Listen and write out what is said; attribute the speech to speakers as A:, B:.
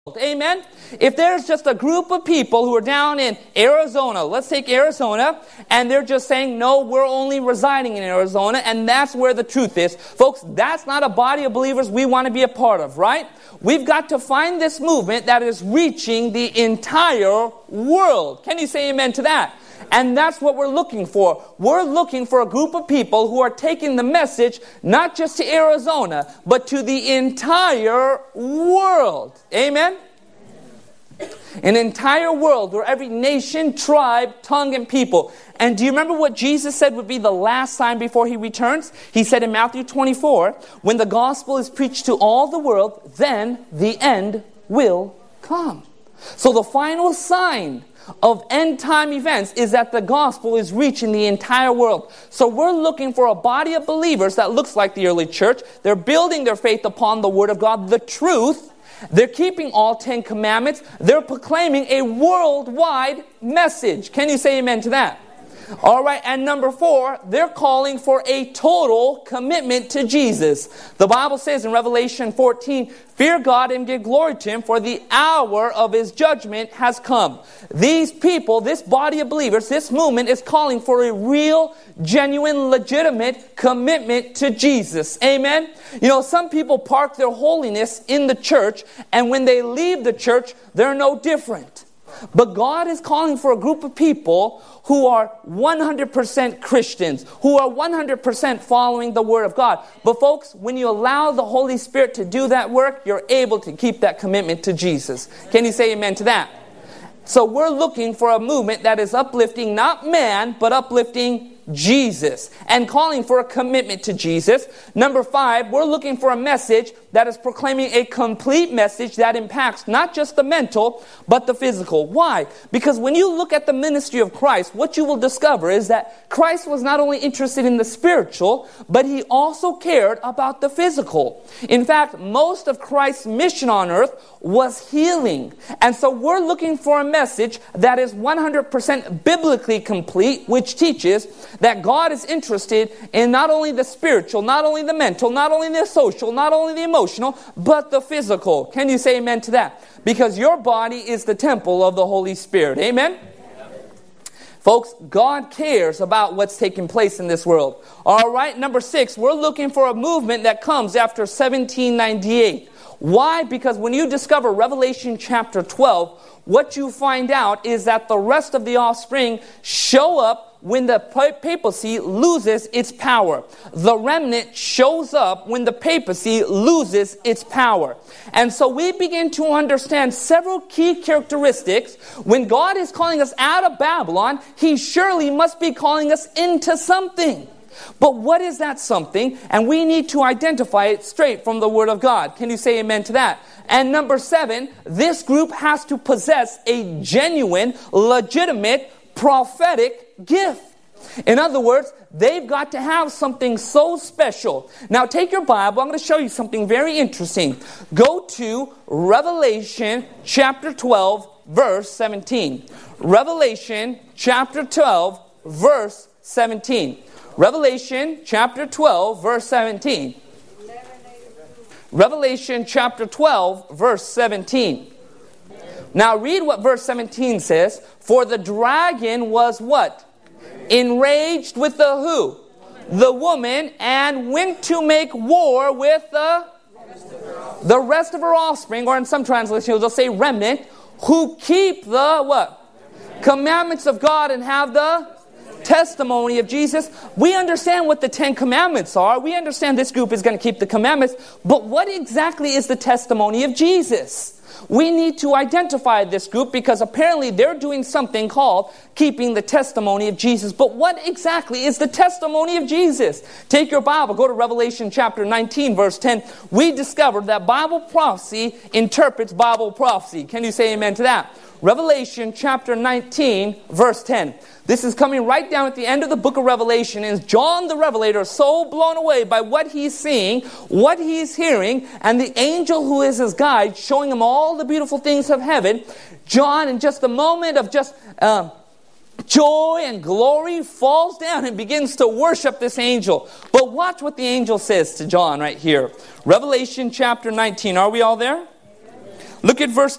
A: Amen? If there's just a group of people who are down in Arizona, let's take Arizona, and they're just saying, no, we're only residing in Arizona, and that's where the truth is. Folks, that's not a body of believers we want to be a part of, right? We've got to find this movement that is reaching the entire world. Can you say amen to that? And that's what we're looking for. We're looking for a group of people who are taking the message not just to Arizona, but to the entire world. Amen? An entire world where every nation, tribe, tongue, and people. And do you remember what Jesus said would be the last sign before He returns? He said in Matthew 24, when the gospel is preached to all the world, then the end will come. So the final sign of end time events is that the gospel is reaching the entire world. So we're looking for a body of believers that looks like the early church. They're building their faith upon the Word of God, the truth. They're keeping all 10 commandments. They're proclaiming a worldwide message. Can you say amen to that? All right, and number 4, they're calling for a total commitment to Jesus. The Bible says in Revelation 14, fear God and give glory to Him, for the hour of His judgment has come. These people, this body of believers, this movement is calling for a real, genuine, legitimate commitment to Jesus. Amen? You know, some people park their holiness in the church, and when they leave the church, they're no different. But God is calling for a group of people who are 100% Christians, who are 100% following the Word of God. But folks, when you allow the Holy Spirit to do that work, you're able to keep that commitment to Jesus. Can you say amen to that? So we're looking for a movement that is uplifting not man, but uplifting Jesus, and calling for a commitment to Jesus. Number 5, we're looking for a message that is proclaiming a complete message that impacts not just the mental, but the physical. Why? Because when you look at the ministry of Christ, what you will discover is that Christ was not only interested in the spiritual, but He also cared about the physical. In fact, most of Christ's mission on earth was healing. And so we're looking for a message that is 100% biblically complete, which teaches that God is interested in not only the spiritual, not only the mental, not only the social, not only the emotional, but the physical. Can you say amen to that? Because your body is the temple of the Holy Spirit. Amen? Folks, God cares about what's taking place in this world. All right, number 6, we're looking for a movement that comes after 1798. Why? Because when you discover Revelation chapter 12, what you find out is that the rest of the offspring show up when the papacy loses its power. The remnant shows up when the papacy loses its power. And so we begin to understand several key characteristics. When God is calling us out of Babylon, He surely must be calling us into something. But what is that something? And we need to identify it straight from the Word of God. Can you say amen to that? And number 7, this group has to possess a genuine, legitimate, prophetic gift. In other words, they've got to have something so special. Now take your Bible. I'm going to show you something very interesting. Go to Revelation chapter 12, verse 17. Revelation chapter 12, verse 17. Revelation chapter 12, verse 17. Revelation chapter 12, verse 17. Now read what verse 17 says. For the dragon was what? Enraged with the who? The woman, and went to make war with the rest of her offspring, or in some translations they'll say remnant, who keep the what? Commandments of God and have the testimony of Jesus. We understand what the 10 commandments are. We understand this group is going to keep the commandments. But what exactly is the testimony of Jesus? We need to identify this group because apparently they're doing something called keeping the testimony of Jesus. But what exactly is the testimony of Jesus? Take your Bible, go to Revelation chapter 19, verse 10. We discovered that Bible prophecy interprets Bible prophecy. Can you say amen to that? Revelation chapter 19, verse 10. This is coming right down at the end of the book of Revelation. And John the Revelator is so blown away by what he's seeing, what he's hearing, and the angel who is his guide showing him all the beautiful things of heaven. John, in just a moment of just joy and glory, falls down and begins to worship this angel. But watch what the angel says to John right here. Revelation chapter 19. Are we all there? Look at verse